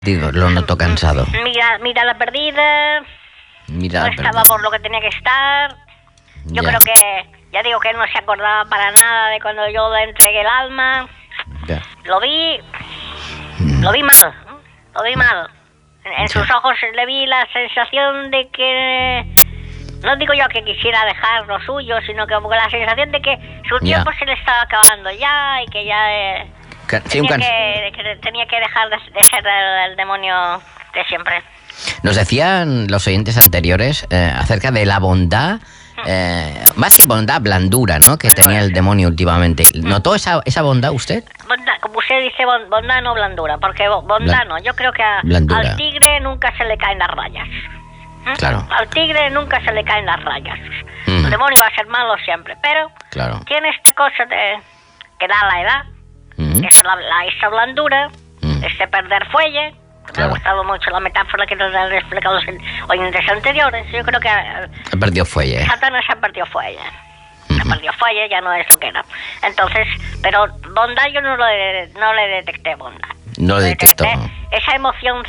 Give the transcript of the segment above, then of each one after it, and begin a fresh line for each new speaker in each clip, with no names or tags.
Digo, lo noto cansado.
Mirada perdida.
Mirada
no estaba
perdida.
por lo que tenía que estar. Yo
Ya.
creo que, ya digo que él no se acordaba para nada de cuando yo le entregué el alma.
Ya.
Lo vi mal. Lo vi mal. En sus ojos le vi la sensación de que... No digo yo que quisiera dejar lo suyo, sino que la sensación de que su tiempo se le estaba acabando ya y que ya...
Sí,
tenía que dejar de ser el demonio de siempre.
Nos decían los oyentes anteriores acerca de la bondad, más que bondad, blandura, ¿no? Que tenía el demonio últimamente. ¿Notó esa bondad usted?
Bondad, como usted dice, bondad no blandura, porque bondad no. Yo creo que al tigre nunca se le caen las rayas.
Claro.
Al tigre nunca se le caen las rayas. El demonio va a ser malo siempre, pero tiene esta cosa que da la edad. Esa blandura, ese perder fuelle. Me ha gustado mucho la metáfora que nos han explicado los oyentes anteriores. Yo creo que
ha perdido fuelle.
Satanás ha perdido fuelle. Ha perdido fuelle, ya no es lo que era. Entonces, pero bondad yo no le detecté bondad.
No le detectó.
Esa emoción,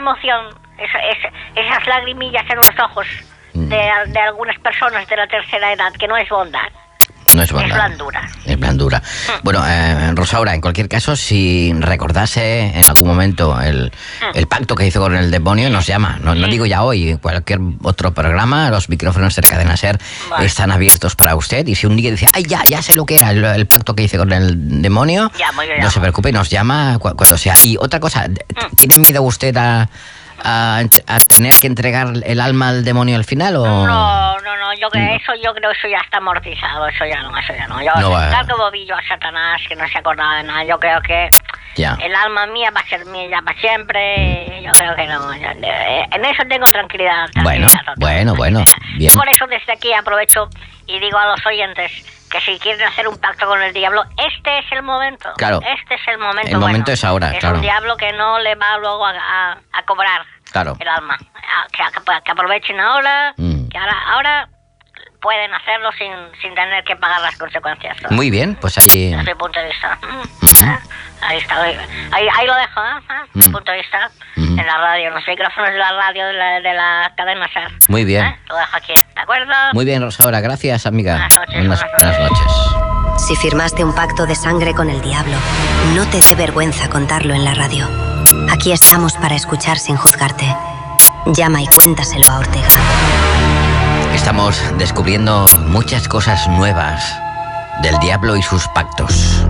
esas lagrimillas en los ojos de algunas personas de la tercera edad, que no es bondad.
No es bondad.
Es blandura.
Es blandura. Bueno, Rosaura, en cualquier caso, si recordase en algún momento el pacto que hizo con el demonio, nos llama. No digo ya hoy, cualquier otro programa, los micrófonos de Cadena Ser están abiertos para usted. Y si un día dice, ay, ya sé lo que era el pacto que hice con el demonio, no se preocupe, nos llama cuando sea. Y otra cosa, ¿tiene miedo usted a tener que entregar el alma al demonio al final o...?
No, yo creo eso ya está amortizado, eso ya no. Yo tal como vi yo a Satanás, que no se acordaba de nada, yo creo que el alma mía va a ser mía ya para siempre, yo creo que no, en eso tengo tranquilidad.
Bueno, bien.
Yo por eso desde aquí aprovecho y digo a los oyentes que si quieren hacer un pacto con el diablo, este es el momento.
Claro.
Este es el momento.
El momento es ahora,
es un diablo que no le va luego a cobrar el alma. Que aprovechen ahora, que ahora pueden hacerlo sin tener que pagar las consecuencias. ¿No?
Muy bien, pues ahí...
Desde mi punto de vista. Ahí está. Ahí lo dejo, desde mi punto de vista. En la radio, en los micrófonos de la radio de la cadena SER.
Muy bien.
Lo dejo aquí, ¿de acuerdo?
Muy bien, Rosaura, gracias, amiga.
Buenas
noches.
Si firmaste un pacto de sangre con el diablo, no te dé vergüenza contarlo en la radio. Aquí estamos para escuchar sin juzgarte. Llama y cuéntaselo a Ortega.
Estamos descubriendo muchas cosas nuevas del diablo y sus pactos.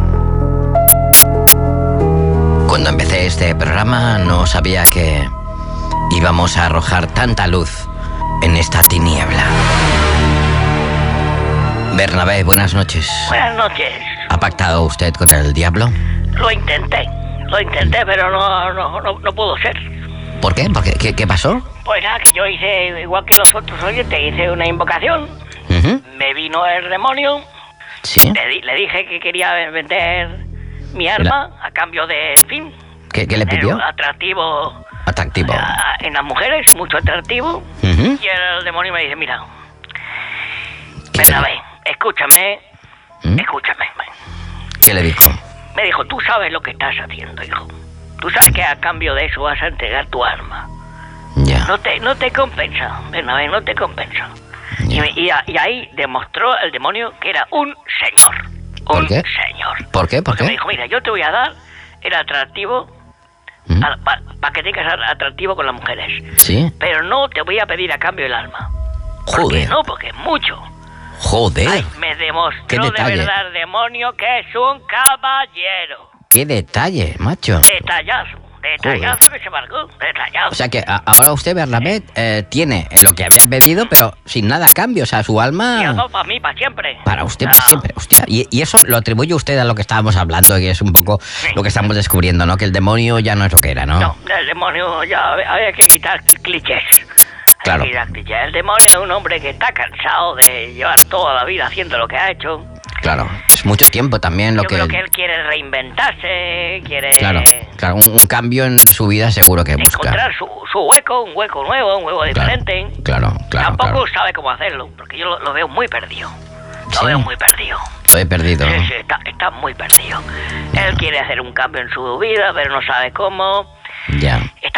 Cuando empecé este programa no sabía que íbamos a arrojar tanta luz en esta tiniebla. Bernabé, buenas noches.
Buenas noches.
¿Ha pactado usted con el diablo?
Lo intenté, pero no pudo ser.
¿Por qué? ¿Qué pasó?
Pues nada, que yo hice, igual que los otros oyentes, hice una invocación. Me vino el demonio.
Sí.
Le dije que quería vender mi arma a cambio de, en fin...
¿Qué le pidió?
Atractivo. En las mujeres, mucho atractivo. Y el demonio me dice, mira, Bernabé, escúchame.
¿Qué le dijo?
Me dijo, tú sabes lo que estás haciendo, hijo. Tú sabes que a cambio de eso vas a entregar tu arma.
Ya.
No te compensa, Bernabé, no te compensa. Y ahí demostró el demonio que era un señor.
¿Por qué?
Señor.
¿Por qué?
Porque me dijo, mira, yo te voy a dar el atractivo para que tengas atractivo con las mujeres.
Sí.
Pero no te voy a pedir a cambio el alma.
Joder.
No, porque es mucho.
Joder.
Ay, me demostró de verdad el demonio que es un caballero.
¡Qué detalle, macho!
Detallazo que se marcó, detallazo.
O sea que ahora usted, Bernabé, tiene lo que había pedido, pero sin nada a cambio. O sea, su alma...
Y no, para mí, para siempre.
Para usted, para siempre. Hostia. Y eso lo atribuye usted a lo que estábamos hablando, que es un poco lo que estamos descubriendo, ¿no? Que el demonio ya no es lo que era, ¿no?
No, el demonio ya había que quitar clichés.
Claro.
El demonio es un hombre que está cansado de llevar toda la vida haciendo lo que ha hecho.
Claro, es mucho tiempo también lo
Yo creo que él quiere reinventarse, quiere...
Claro, un cambio en su vida seguro que busca.
Encontrar su hueco, un hueco nuevo, un hueco diferente.
Claro.
Tampoco sabe cómo hacerlo, porque yo lo veo muy perdido. Lo veo muy perdido.
Lo he perdido.
Sí, está muy perdido. Él quiere hacer un cambio en su vida, pero no sabe cómo.
Ya.
Está